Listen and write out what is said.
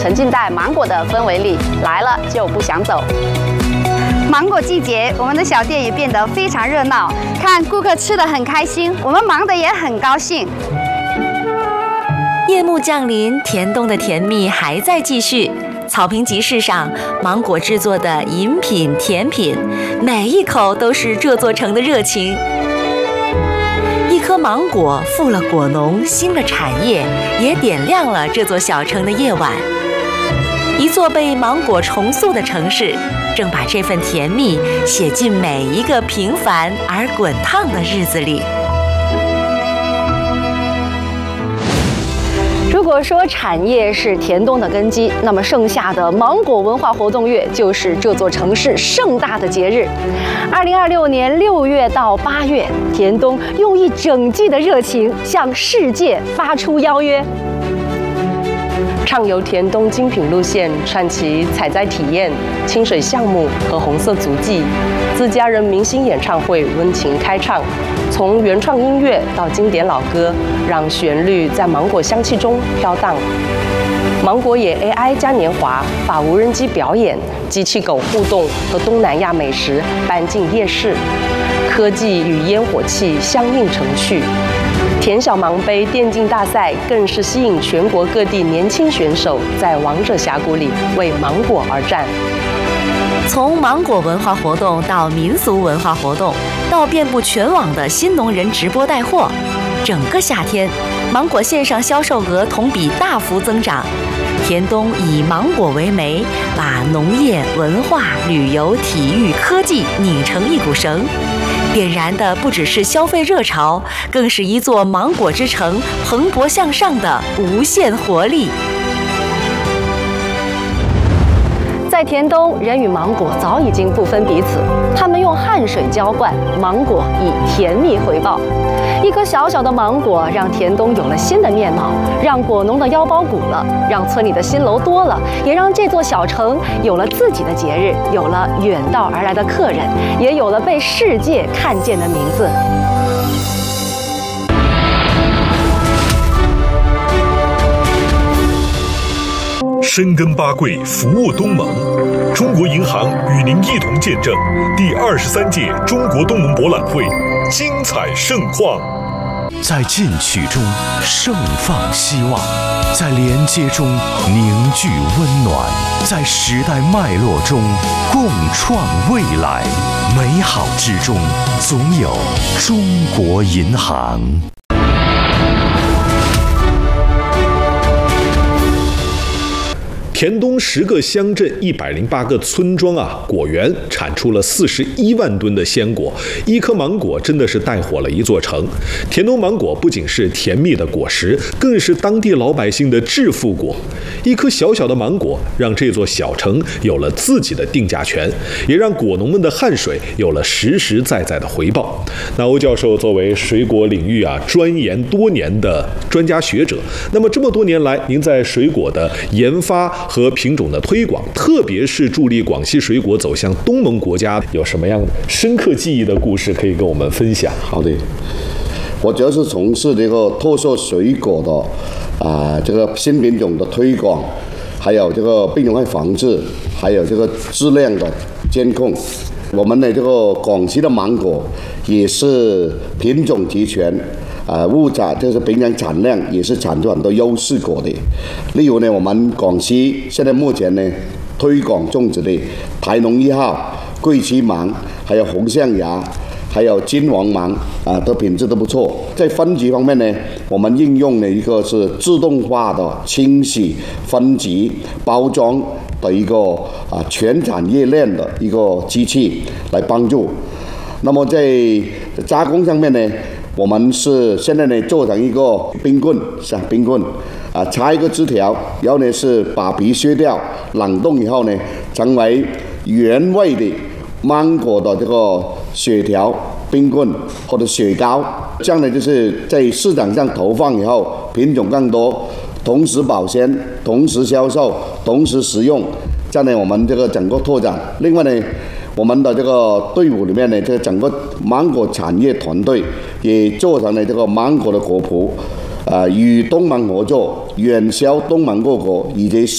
沉浸在芒果的氛围里，来了就不想走。芒果季节，我们的小店也变得非常热闹，看顾客吃得很开心，我们忙得也很高兴。 夜幕降临，甜冬的甜蜜还在继续。草坪集市上，芒果制作的饮品、甜品，每一口都是这座城的热情。一颗芒果富了果农，兴了产业，也点亮了这座小城的夜晚。一座被芒果重塑的城市，正把这份甜蜜写进每一个平凡而滚烫的日子里。 如果说产业是甜冬的根基，那么盛夏的芒果文化活动月就是这座城市盛大的节日。2026年6月到8月，甜冬用一整季的热情向世界发出邀约。 畅游甜冬精品路线，串起采摘体验、清水项目和红色足迹，自家人明星演唱会温情开唱，从原创音乐到经典老歌，让旋律在芒果香气中飘荡。芒果野 AI 嘉年华把无人机表演、机器狗互动和东南亚美食搬进夜市，科技与烟火气相映成趣。甜小芒杯电竞大赛更是吸引全国各地年轻选手在王者峡谷里为芒果而战。 从芒果文化活动到民俗文化活动，到遍布全网的新农人直播带货，整个夏天，芒果线上销售额同比大幅增长。甜冬以芒果为媒，把农业、文化、旅游、体育、科技拧成一股绳。点燃的不只是消费热潮，更是一座芒果之城蓬勃向上的无限活力。 在甜冬，人与芒果早已经不分彼此，他们用汗水浇灌，芒果以甜蜜回报。一颗小小的芒果，让甜冬有了新的面貌，让果农的腰包鼓了，让村里的新楼多了，也让这座小城有了自己的节日，有了远道而来的客人，也有了被世界看见的名字。 深耕八桂，服务东盟。中国银行与您一同见证第23届中国东盟博览会精彩盛况。 在进取中盛放希望，在连接中凝聚温暖，在时代脉络中共创未来。美好之中，总有中国银行。 甜冬10个乡镇、108个村庄果园产出了41万吨的鲜果，一颗芒果真的是带火了一座城。甜冬芒果不仅是甜蜜的果实，更是当地老百姓的致富果。一颗小小的芒果，让这座小城有了自己的定价权，也让果农们的汗水有了实实在在的回报。那欧教授作为水果领域钻研多年的专家学者，那么这么多年来，您在水果的研发和品种的推广，特别是助力广西水果走向东盟国家，有什么样的深刻记忆的故事可以跟我们分享？ 好的，我主要是从事这个特色水果的这个新品种的推广，还有这个病虫害防治，还有这个质量的监控。我们的这个广西的芒果也是品种齐全。物产就是平常产量也是产出很多优势果的，例如呢，我们广西现在目前呢推广种植的台农1号、桂旗芒，还有红象牙，还有金王芒的品质都不错。在分级方面呢，我们应用了一个是自动化的清洗、分级、包装的一个全产业链的一个机器来帮助。那么在加工上面呢，我们是现在呢做成一个冰棍，插一个枝条，然后呢是把皮削掉，冷冻以后呢成为原味的芒果的这个雪条、冰棍或者雪糕，这样呢就是在市场上投放以后，品种更多，同时保鲜、同时销售、同时食用，这样呢我们这个整个拓展。另外呢，我们的这个队伍里面呢，这个整个芒果产业团队也做成了这个芒果的果脯，与东盟合作，远销东盟各国以及